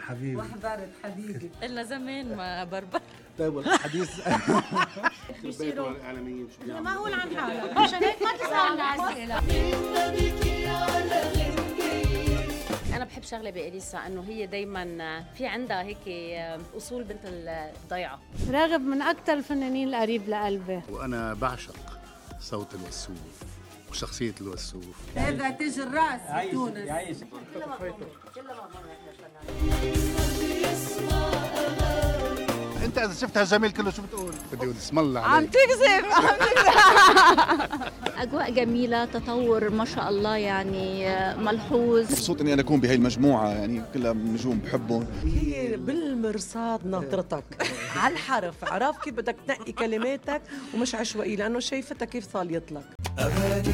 حبيبي. وحضرت حبيبي. إلا زمان ما بربر. طيب والحديث بيصيروا الاعلاميين ما هو عن حالك مشان هيك ما تسألنا أسئلة. أنا بحب شغلة بإليسا إنه هي دايماً في عندها هيك أصول بنت الضيعة. راغب من أكثر الفنانين القريب لقلبي. وأنا بعشق صوت الوسوف وشخصية الوسوف. هذا تاج الراس بتونس. أنت إذا شفتها جميل كله شو بتقول؟ بدي أقول اسم الله عم عليك. تكذب. أجواء جميلة، تطور ما شاء الله يعني ملحوظ. مبسوط اني انا اكون بهي المجموعه، يعني كلها نجوم بحبهم. هي بالمرصاد ناطرتك على الحرف، عرف كيف بدك تنقي كلماتك ومش عشوائي، لانه شايفتها كيف صاليت لك.